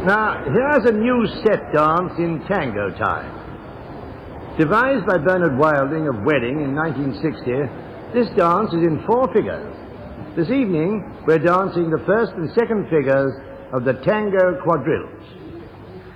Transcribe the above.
Now, here's a new set dance in tango time. Devised by Bernard Wilding of Wedding in 1960, this dance is in 4 figures. This evening, we're dancing the first and second figures of the tango quadrilles.